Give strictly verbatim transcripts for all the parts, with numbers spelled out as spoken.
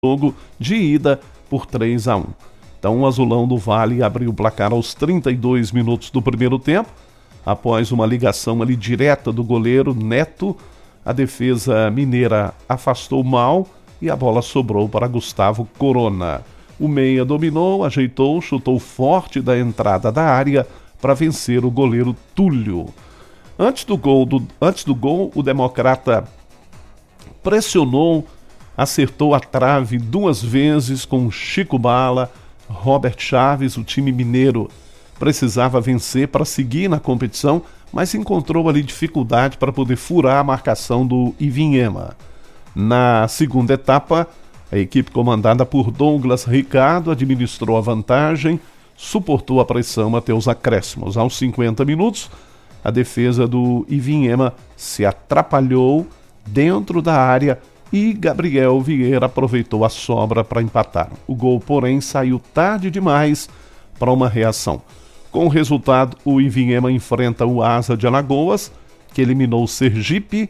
jogo de ida por três a um. Então o Azulão do Vale abriu o placar aos trinta e dois minutos do primeiro tempo, após uma ligação ali direta do goleiro Neto. A defesa mineira afastou mal e a bola sobrou para Gustavo Corona. O meia dominou, ajeitou, chutou forte da entrada da área para vencer o goleiro Túlio. Antes do gol, do, antes do gol, o Democrata pressionou, acertou a trave duas vezes com Chico Bala. Robert Chaves, o time mineiro, precisava vencer para seguir na competição, mas encontrou ali dificuldade para poder furar a marcação do Ivinhema. Na segunda etapa, a equipe comandada por Douglas Ricardo administrou a vantagem, suportou a pressão até os acréscimos. Aos cinquenta minutos, a defesa do Ivinhema se atrapalhou dentro da área e Gabriel Vieira aproveitou a sobra para empatar. O gol, porém, saiu tarde demais para uma reação. Com o resultado, o Ivinhema enfrenta o Asa de Alagoas, que eliminou o Sergipe,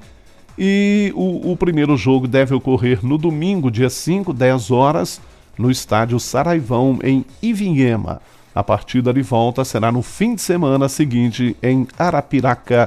e o, o primeiro jogo deve ocorrer no domingo, dia cinco, dez horas, no estádio Saraivão, em Ivinhema. A partida de volta será no fim de semana seguinte, em Arapiraca,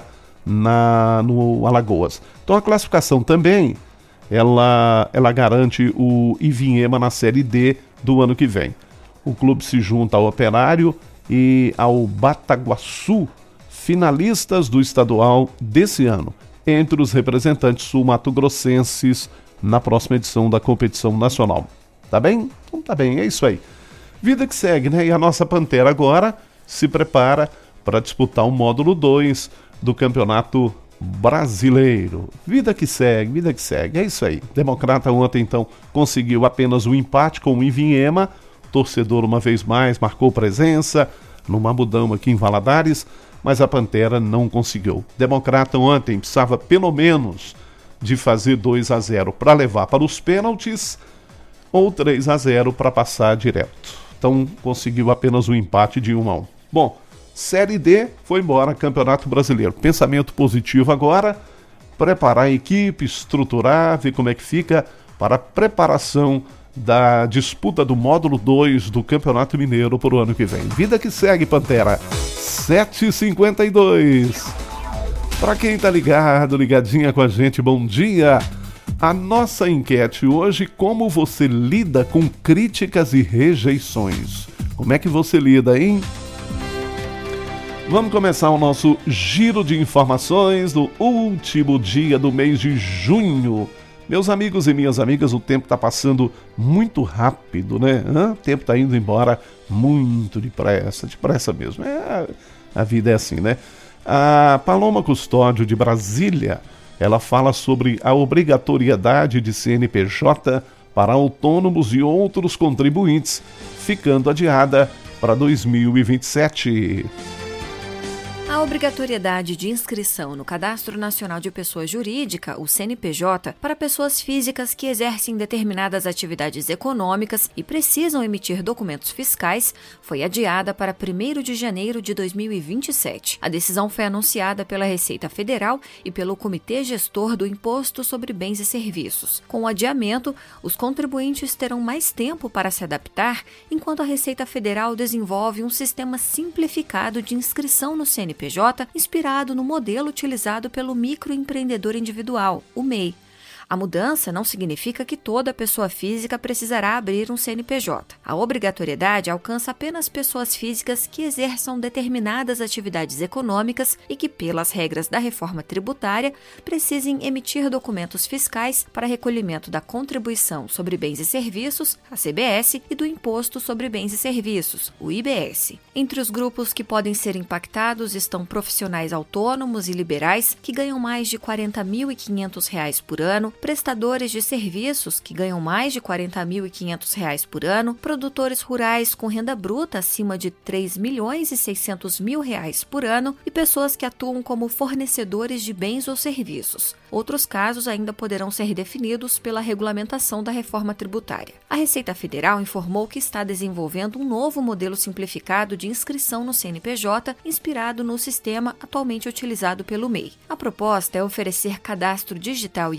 na, no Alagoas. Então a classificação também, ela, ela garante o Ivinhema na Série D do ano que vem. O clube se junta ao Operário e ao Bataguaçu, finalistas do estadual desse ano, entre os representantes sul-mato-grossenses na próxima edição da competição nacional. Tá bem? Então tá bem, é isso aí. Vida que segue, né? E a nossa Pantera agora se prepara para disputar o módulo dois do Campeonato Brasileiro. Vida que segue, vida que segue, é isso aí. Democrata ontem, então, conseguiu apenas um empate com o Ivinhema. Torcedor, uma vez mais, marcou presença no Mabudão aqui em Valadares, mas a Pantera não conseguiu. Democrata ontem precisava pelo menos de fazer dois a zero para levar para os pênaltis ou três a zero para passar direto. Então conseguiu apenas um empate de um a um. Bom, Série D foi embora, Campeonato Brasileiro. Pensamento positivo agora, preparar a equipe, estruturar, ver como é que fica para a preparação da disputa do módulo dois do Campeonato Mineiro para o ano que vem. Vida que segue, Pantera. sete e cinquenta e dois. Para quem tá ligado, ligadinha com a gente, bom dia. A nossa enquete hoje, como você lida com críticas e rejeições? Como é que você lida, hein? Vamos começar o nosso giro de informações do último dia do mês de junho. Meus amigos e minhas amigas, o tempo está passando muito rápido, né? O tempo está indo embora muito depressa, depressa mesmo. É, a vida é assim, né? A Paloma Custódio de Brasília, ela fala sobre a obrigatoriedade de C N P J para autônomos e outros contribuintes, ficando adiada para dois mil e vinte e sete. A obrigatoriedade de inscrição no Cadastro Nacional de Pessoa Jurídica, o C N P J, para pessoas físicas que exercem determinadas atividades econômicas e precisam emitir documentos fiscais, foi adiada para primeiro de janeiro de dois mil e vinte e sete. A decisão foi anunciada pela Receita Federal e pelo Comitê Gestor do Imposto sobre Bens e Serviços. Com o adiamento, os contribuintes terão mais tempo para se adaptar, enquanto a Receita Federal desenvolve um sistema simplificado de inscrição no C N P J, inspirado no modelo utilizado pelo microempreendedor individual, o M E I. A mudança não significa que toda pessoa física precisará abrir um C N P J. A obrigatoriedade alcança apenas pessoas físicas que exerçam determinadas atividades econômicas e que, pelas regras da reforma tributária, precisem emitir documentos fiscais para recolhimento da Contribuição sobre Bens e Serviços, a C B S, e do Imposto sobre Bens e Serviços, o I B S. Entre os grupos que podem ser impactados estão profissionais autônomos e liberais que ganham mais de quarenta mil e quinhentos reais por ano, prestadores de serviços que ganham mais de quarenta mil e quinhentos reais por ano, produtores rurais com renda bruta acima de três milhões e seiscentos mil reais por ano e pessoas que atuam como fornecedores de bens ou serviços. Outros casos ainda poderão ser definidos pela regulamentação da reforma tributária. A Receita Federal informou que está desenvolvendo um novo modelo simplificado de inscrição no C N P J, inspirado no sistema atualmente utilizado pelo M E I. A proposta é oferecer cadastro digital e automatizado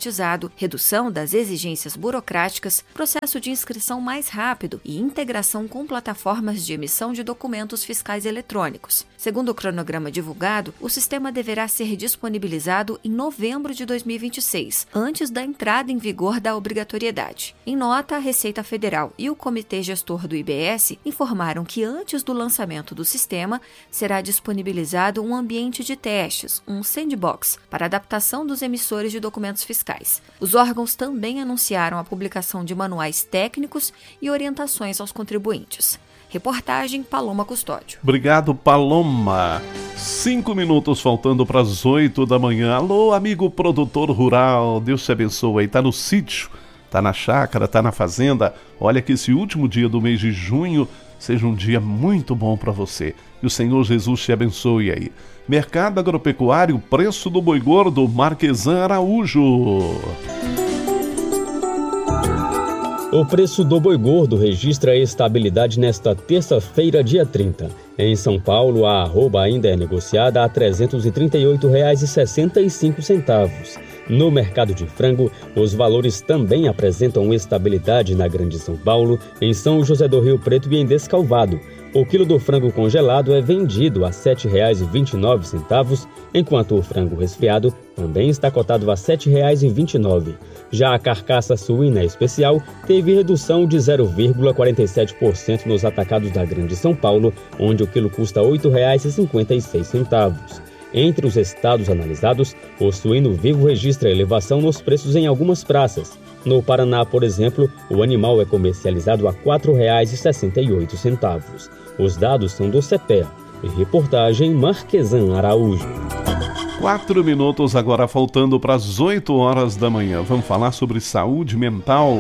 automatizado, redução das exigências burocráticas, processo de inscrição mais rápido e integração com plataformas de emissão de documentos fiscais eletrônicos. Segundo o cronograma divulgado, o sistema deverá ser disponibilizado em novembro de dois mil e vinte e seis, antes da entrada em vigor da obrigatoriedade. Em nota, a Receita Federal e o Comitê Gestor do I B S informaram que antes do lançamento do sistema, será disponibilizado um ambiente de testes, um sandbox, para adaptação dos emissores de documentos fiscais. Os órgãos também anunciaram a publicação de manuais técnicos e orientações aos contribuintes. Reportagem Paloma Custódio. Obrigado, Paloma. Cinco minutos faltando para as oito da manhã. Alô, amigo produtor rural, Deus te abençoe. Tá no sítio, tá na chácara, tá na fazenda. Olha que esse último dia do mês de junho seja um dia muito bom para você. E o Senhor Jesus te abençoe aí. Mercado agropecuário, preço do boi gordo, Marquesan Araújo. O preço do boi gordo registra estabilidade nesta terça-feira, dia trinta. Em São Paulo, a arroba ainda é negociada a trezentos e trinta e oito reais e sessenta e cinco centavos. No mercado de frango, os valores também apresentam estabilidade na Grande São Paulo, em São José do Rio Preto e em Descalvado. O quilo do frango congelado é vendido a sete reais e vinte e nove centavos, enquanto o frango resfriado também está cotado a sete reais e vinte e nove centavos. Já a carcaça suína especial teve redução de zero vírgula quarenta e sete por cento nos atacados da Grande São Paulo, onde o quilo custa oito reais e cinquenta e seis centavos. Entre os estados analisados, o suíno vivo registra elevação nos preços em algumas praças. No Paraná, por exemplo, o animal é comercializado a quatro reais e sessenta e oito centavos. Os dados são do CEPEA. Reportagem Marquesan Araújo. Quatro minutos agora faltando para as oito horas da manhã. Vamos falar sobre saúde mental.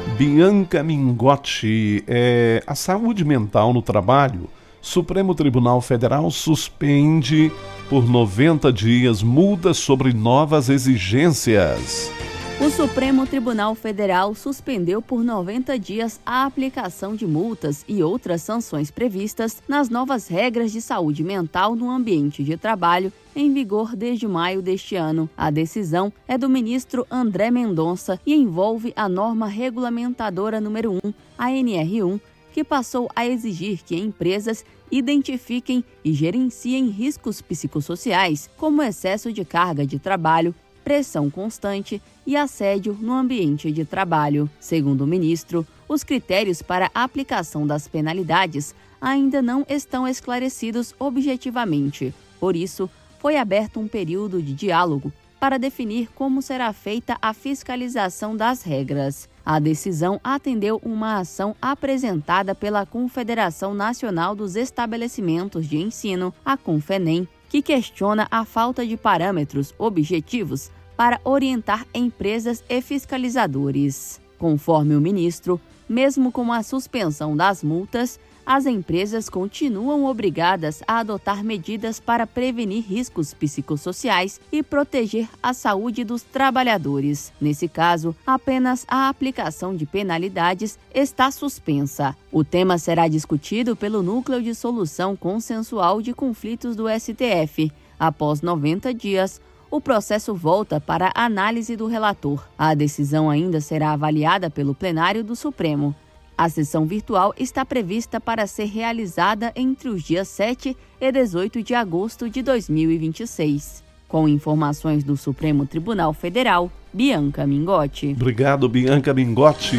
Bianca Mingotti, é, a saúde mental no trabalho. Supremo Tribunal Federal suspende por noventa dias multas sobre novas exigências. O Supremo Tribunal Federal suspendeu por noventa dias a aplicação de multas e outras sanções previstas nas novas regras de saúde mental no ambiente de trabalho, em vigor desde maio deste ano. A decisão é do ministro André Mendonça e envolve a norma regulamentadora número um, a N R um, que passou a exigir que empresas identifiquem e gerenciem riscos psicossociais, como excesso de carga de trabalho, pressão constante e assédio no ambiente de trabalho. Segundo o ministro, os critérios para a aplicação das penalidades ainda não estão esclarecidos objetivamente. Por isso, foi aberto um período de diálogo para definir como será feita a fiscalização das regras. A decisão atendeu uma ação apresentada pela Confederação Nacional dos Estabelecimentos de Ensino, a Confenem, que questiona a falta de parâmetros objetivos para orientar empresas e fiscalizadores. Conforme o ministro, mesmo com a suspensão das multas, as empresas continuam obrigadas a adotar medidas para prevenir riscos psicossociais e proteger a saúde dos trabalhadores. Nesse caso, apenas a aplicação de penalidades está suspensa. O tema será discutido pelo Núcleo de Solução Consensual de Conflitos do S T F. Após noventa dias, o processo volta para a análise do relator. A decisão ainda será avaliada pelo plenário do Supremo. A sessão virtual está prevista para ser realizada entre os dias sete e dezoito de agosto de dois mil e vinte e seis. Com informações do Supremo Tribunal Federal, Bianca Mingotti. Obrigado, Bianca Mingotti.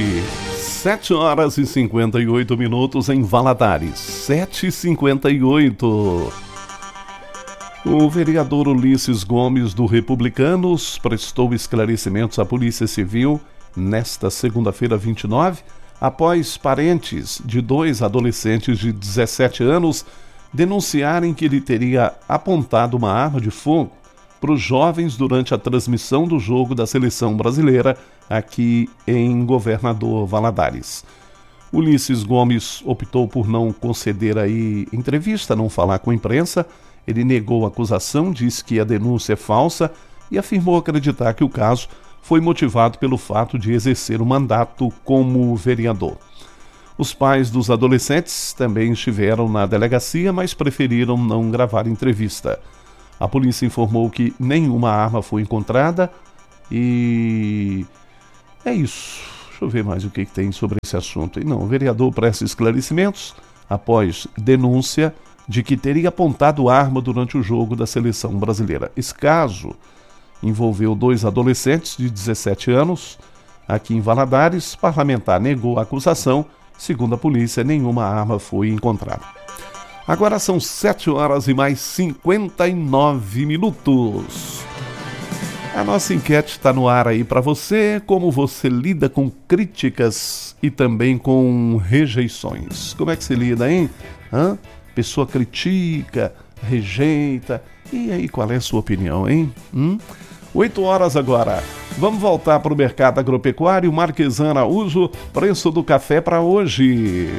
sete horas e cinquenta e oito minutos em Valadares. sete e cinquenta e oito. O vereador Ulisses Gomes, do Republicanos, prestou esclarecimentos à Polícia Civil nesta segunda-feira, vinte e nove, após parentes de dois adolescentes de dezessete anos denunciarem que ele teria apontado uma arma de fogo para os jovens durante a transmissão do jogo da seleção brasileira aqui em Governador Valadares. Ulisses Gomes optou por não conceder aí entrevista, não falar com a imprensa. Ele negou a acusação, disse que a denúncia é falsa e afirmou acreditar que o caso foi motivado pelo fato de exercer o mandato como vereador. Os pais dos adolescentes também estiveram na delegacia, mas preferiram não gravar entrevista. A polícia informou que nenhuma arma foi encontrada E é isso. Deixa eu ver mais o que, que tem sobre esse assunto. E não, o vereador presta esclarecimentos após denúncia de que teria apontado arma durante o jogo da seleção brasileira. Esse caso envolveu dois adolescentes de dezessete anos aqui em Valadares. Parlamentar negou a acusação. Segundo a polícia, nenhuma arma foi encontrada. Agora são sete horas e mais cinquenta e nove minutos. A nossa enquete está no ar aí para você. Como você lida com críticas e também com rejeições? Como é que você lida, hein? Hã? Pessoa critica, rejeita. E aí, qual é a sua opinião, hein? Hum? oito horas agora. Vamos voltar para o mercado agropecuário. Marquesan Araújo, preço do café para hoje.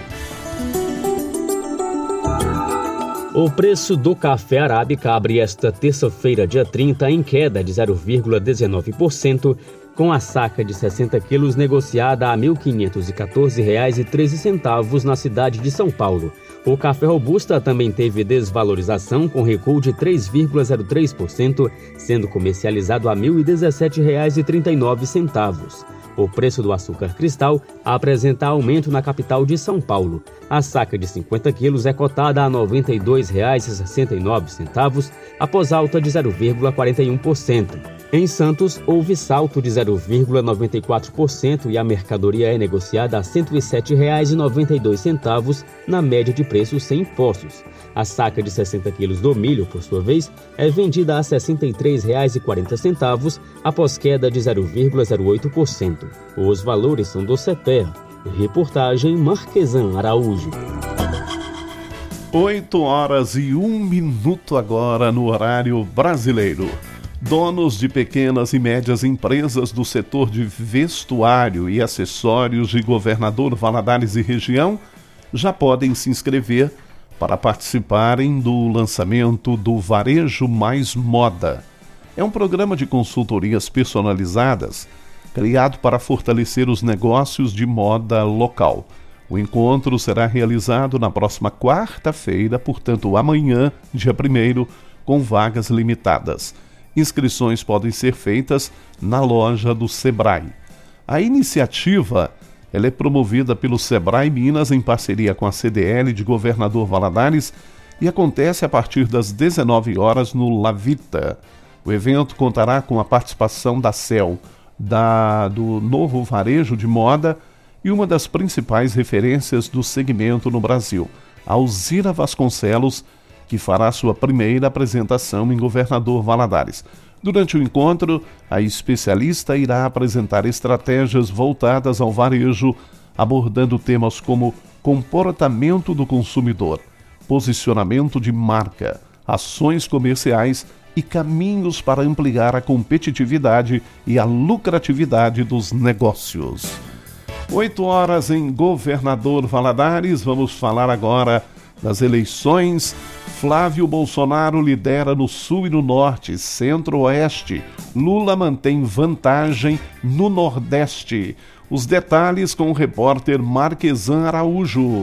O preço do café arábica abre esta terça-feira, dia trinta, em queda de zero vírgula dezenove por cento, com a saca de sessenta quilos negociada a mil quinhentos e quatorze reais e treze centavos na cidade de São Paulo. O café robusta também teve desvalorização, com recuo de três vírgula zero três por cento, sendo comercializado a mil e dezessete reais e trinta e nove centavos. O preço do açúcar cristal apresenta aumento na capital de São Paulo. A saca de cinquenta quilos é cotada a noventa e dois reais e sessenta e nove centavos, após alta de zero vírgula quarenta e um por cento. Em Santos, houve salto de zero vírgula noventa e quatro por cento e a mercadoria é negociada a cento e sete reais e noventa e dois centavos na média de preços sem impostos. A saca de sessenta quilos do milho, por sua vez, é vendida a sessenta e três reais e quarenta centavos, após queda de zero vírgula zero oito por cento. Os valores são do CEPEA. Reportagem Marquesan Araújo. oito horas e um minuto agora no horário brasileiro. Donos de pequenas e médias empresas do setor de vestuário e acessórios de Governador Valadares e região já podem se inscrever para participarem do lançamento do Varejo Mais Moda. É um programa de consultorias personalizadas criado para fortalecer os negócios de moda local. O encontro será realizado na próxima quarta-feira, portanto amanhã, dia primeiro, com vagas limitadas. Inscrições podem ser feitas na loja do Sebrae. A iniciativa ela é promovida pelo Sebrae Minas em parceria com a C D L de Governador Valadares e acontece a partir das dezenove horas no Lavita. O evento contará com a participação da C E L, da, do Novo Varejo de Moda e uma das principais referências do segmento no Brasil, Alzira Vasconcelos, que fará sua primeira apresentação em Governador Valadares. Durante o encontro, a especialista irá apresentar estratégias voltadas ao varejo, abordando temas como comportamento do consumidor, posicionamento de marca, ações comerciais e caminhos para ampliar a competitividade e a lucratividade dos negócios. Oito horas em Governador Valadares, vamos falar agora das eleições. Flávio Bolsonaro lidera no Sul e no Norte, Centro-Oeste. Lula mantém vantagem no Nordeste. Os detalhes com o repórter Marquesan Araújo.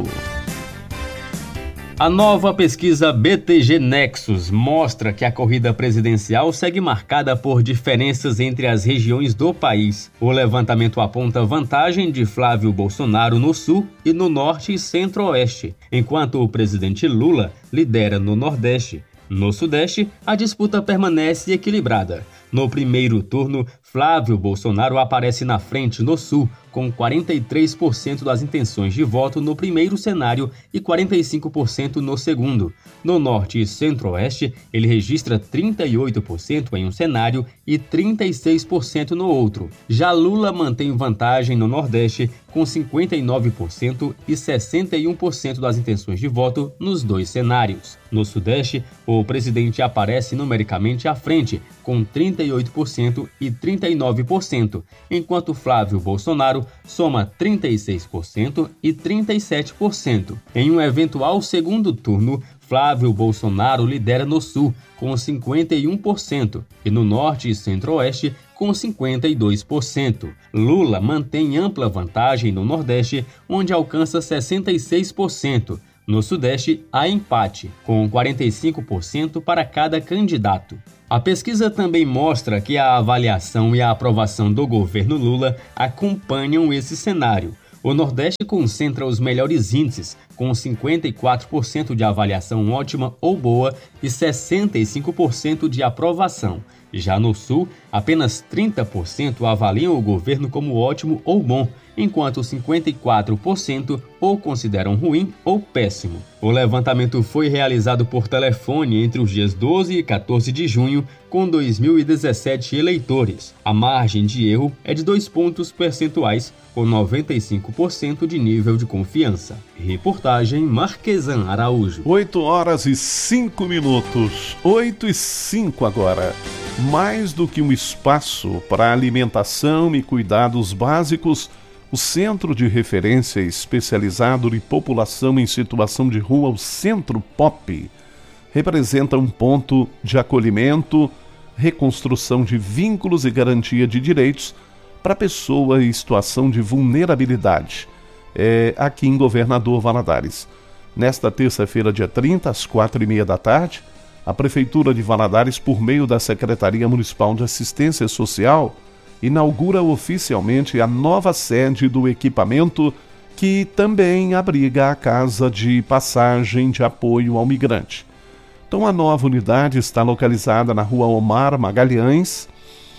A nova pesquisa B T G Nexus mostra que a corrida presidencial segue marcada por diferenças entre as regiões do país. O levantamento aponta vantagem de Flávio Bolsonaro no Sul e no Norte e Centro-Oeste, enquanto o presidente Lula lidera no Nordeste. No Sudeste, a disputa permanece equilibrada. No primeiro turno, Flávio Bolsonaro aparece na frente no Sul, com quarenta e três por cento das intenções de voto no primeiro cenário e quarenta e cinco por cento no segundo. No Norte e Centro-Oeste, ele registra trinta e oito por cento em um cenário e trinta e seis por cento no outro. Já Lula mantém vantagem no Nordeste, com cinquenta e nove por cento e sessenta e um por cento das intenções de voto nos dois cenários. No Sudeste, o presidente aparece numericamente à frente, com trinta e oito por cento e trinta e nove por cento, enquanto Flávio Bolsonaro soma trinta e seis por cento e trinta e sete por cento. Em um eventual segundo turno, Flávio Bolsonaro lidera no Sul, com cinquenta e um por cento, e no Norte e Centro-Oeste, com cinquenta e dois por cento. Lula mantém ampla vantagem no Nordeste, onde alcança sessenta e seis por cento. No Sudeste, há empate, com quarenta e cinco por cento para cada candidato. A pesquisa também mostra que a avaliação e a aprovação do governo Lula acompanham esse cenário. O Nordeste concentra os melhores índices, com cinquenta e quatro por cento de avaliação ótima ou boa e sessenta e cinco por cento de aprovação. Já no Sul, apenas trinta por cento avaliam o governo como ótimo ou bom, enquanto cinquenta e quatro por cento o consideram ruim ou péssimo. O levantamento foi realizado por telefone entre os dias doze e quatorze de junho, com dois mil e dezessete eleitores. A margem de erro é de dois pontos percentuais, com noventa e cinco por cento de nível de confiança. Reportagem Marquesan Araújo. oito horas e cinco minutos. oito e cinco agora. Mais do que um espaço para alimentação e cuidados básicos, o Centro de Referência Especializado de População em Situação de Rua, o Centro Pop, representa um ponto de acolhimento, reconstrução de vínculos e garantia de direitos para pessoa em situação de vulnerabilidade, é, aqui em Governador Valadares. Nesta terça-feira, dia trinta, às quatro e meia da tarde, a Prefeitura de Valadares, por meio da Secretaria Municipal de Assistência Social, inaugura oficialmente a nova sede do equipamento, que também abriga a Casa de Passagem de Apoio ao Migrante. Então, a nova unidade está localizada na Rua Omar Magalhães,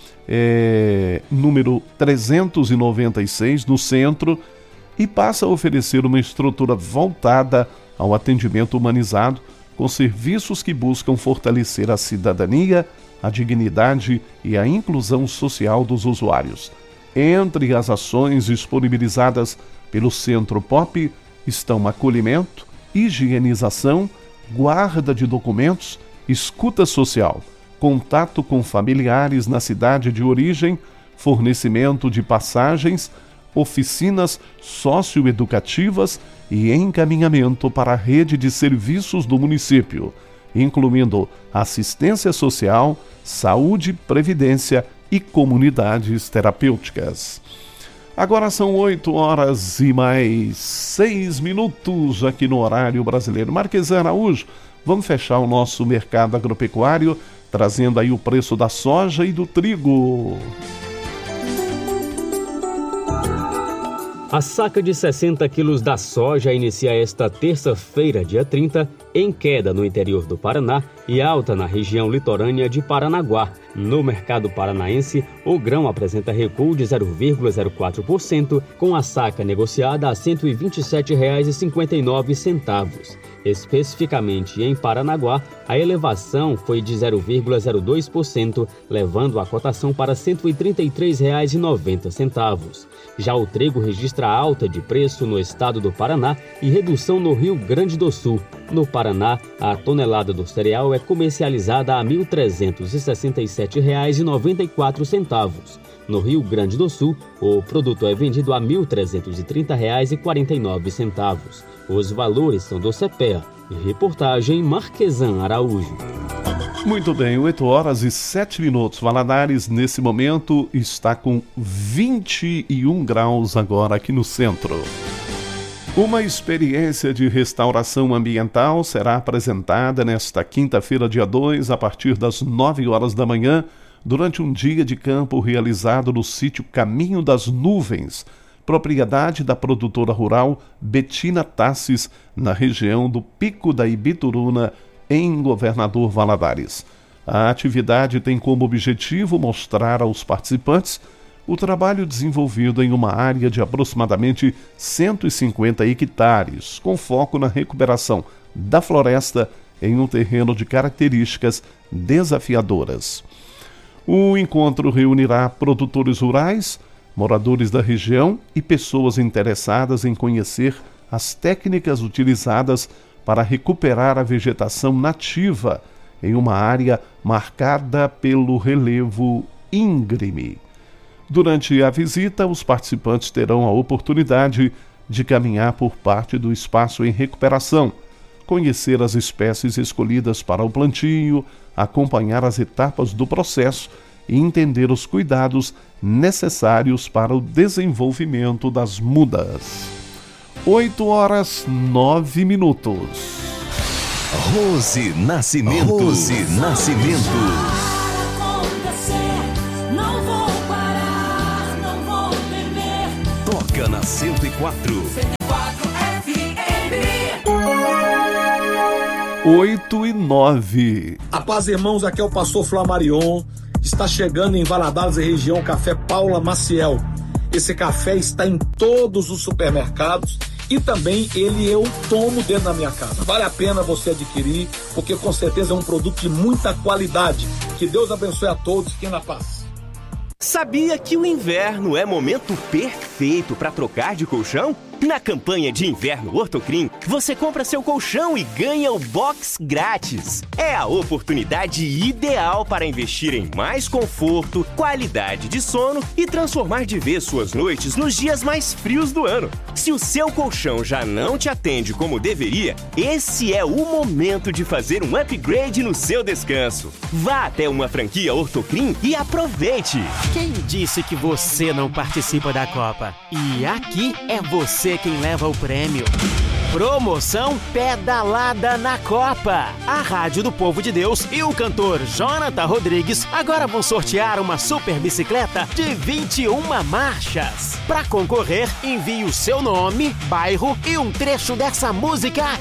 é, número trezentos e noventa e seis, no centro, e passa a oferecer uma estrutura voltada ao atendimento humanizado, com serviços que buscam fortalecer a cidadania, a dignidade e a inclusão social dos usuários. Entre as ações disponibilizadas pelo Centro Pop estão acolhimento, higienização, guarda de documentos, escuta social, contato com familiares na cidade de origem, fornecimento de passagens, oficinas socioeducativas e encaminhamento para a rede de serviços do município, incluindo assistência social, saúde, previdência e comunidades terapêuticas. Agora são oito horas e mais seis minutos aqui no horário brasileiro. Marquesan Araújo, vamos fechar o nosso mercado agropecuário, trazendo aí o preço da soja e do trigo. A saca de sessenta quilos da soja inicia esta terça-feira, dia trinta, em queda no interior do Paraná e alta na região litorânea de Paranaguá. No mercado paranaense, o grão apresenta recuo de zero vírgula zero quatro por cento, com a saca negociada a cento e vinte e sete reais e cinquenta e nove centavos. Especificamente em Paranaguá, a elevação foi de zero vírgula zero dois por cento, levando a cotação para cento e trinta e três reais e noventa centavos. Já o trigo registra alta de preço no estado do Paraná e redução no Rio Grande do Sul. No Paraná, a tonelada do cereal é comercializada a mil trezentos e sessenta e sete reais e noventa e quatro centavos. No Rio Grande do Sul, o produto é vendido a mil trezentos e trinta reais e quarenta e nove centavos. Os valores são do CEPEA. Reportagem Marquesan Araújo. Muito bem, oito horas e sete minutos. Valadares, nesse momento, está com vinte e um graus agora aqui no centro. Uma experiência de restauração ambiental será apresentada nesta quinta-feira, dia dois, a partir das nove horas da manhã, durante um dia de campo realizado no sítio Caminho das Nuvens, propriedade da produtora rural Betina Tassis, na região do Pico da Ibituruna, em Governador Valadares. A atividade tem como objetivo mostrar aos participantes o trabalho desenvolvido em uma área de aproximadamente cento e cinquenta hectares, com foco na recuperação da floresta em um terreno de características desafiadoras. O encontro reunirá produtores rurais, moradores da região e pessoas interessadas em conhecer as técnicas utilizadas para recuperar a vegetação nativa em uma área marcada pelo relevo íngreme. Durante a visita, os participantes terão a oportunidade de caminhar por parte do espaço em recuperação, conhecer as espécies escolhidas para o plantio, acompanhar as etapas do processo e entender os cuidados necessários para o desenvolvimento das mudas. oito horas nove minutos. Rose Nascimento. Rose Nascimento. Não vou parar, não vou temer. Toca na cento e quatro. cento e quatro F M. oito e nove. A paz, irmãos, aqui é o pastor Flamarion. Está chegando em Valadares e região Café Paula Maciel. Esse café está em todos os supermercados e também ele eu tomo dentro da minha casa. Vale a pena você adquirir, porque com certeza é um produto de muita qualidade. Que Deus abençoe a todos. Fiquem na paz. Sabia que o inverno é momento perfeito para trocar de colchão? Na campanha de inverno Ortocrim, você compra seu colchão e ganha o box grátis. É a oportunidade ideal para investir em mais conforto, qualidade de sono e transformar de vez suas noites nos dias mais frios do ano. Se o seu colchão já não te atende como deveria, esse é o momento de fazer um upgrade no seu descanso. Vá até uma franquia Ortocrim e aproveite! Quem disse que você não participa da Copa? E aqui é você quem leva o prêmio. Promoção Pedalada na Copa. A Rádio do Povo de Deus e o cantor Jonathan Rodrigues agora vão sortear uma super bicicleta de vinte e uma marchas. Para concorrer, envie o seu nome, bairro e um trecho dessa música